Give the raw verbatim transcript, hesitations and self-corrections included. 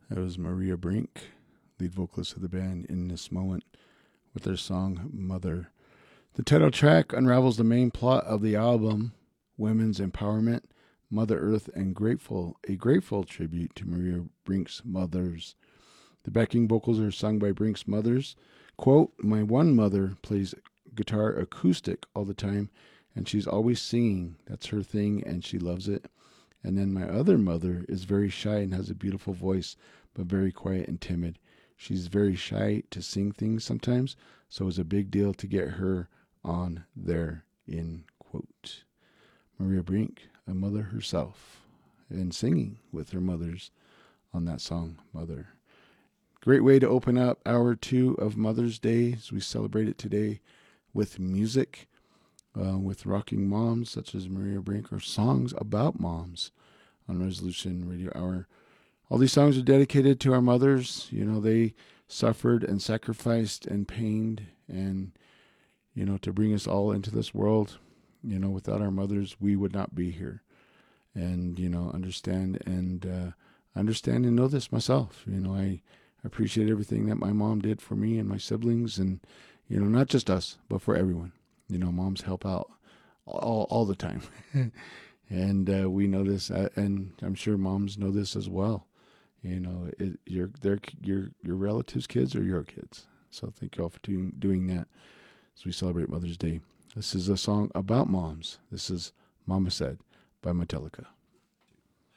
That was Maria Brink, lead vocalist of the band, in this moment with their song Mother. The title track unravels the main plot of the album, women's empowerment, Mother Earth, and grateful a grateful tribute to Maria Brink's mothers. The backing vocals are sung by Brink's mothers. Quote, "My one mother plays guitar acoustic all the time, and she's always singing. That's her thing, and she loves it. And then my other mother is very shy and has a beautiful voice, but very quiet and timid. She's very shy to sing things sometimes, so it's a big deal to get her on there," in quote. Maria Brink, a mother herself, and singing with her mothers on that song, Mother. Great way to open up hour two of Mother's Day as we celebrate it today with music, uh, with rocking moms such as Maria Brink, or songs about moms on Resolution Radio Hour. All these songs are dedicated to our mothers. You know, they suffered and sacrificed and pained and, you know, to bring us all into this world. You know, without our mothers, we would not be here. And, you know, understand and uh, understand and know this myself. You know, I appreciate everything that my mom did for me and my siblings, and, you know, not just us, but for everyone. You know, moms help out all, all the time. And uh, we know this, uh, and I'm sure moms know this as well. You know, it, your their your your relatives' kids are your kids. So thank you all for doing doing that as we celebrate Mother's Day. This is a song about moms. This is Mama Said by Metallica.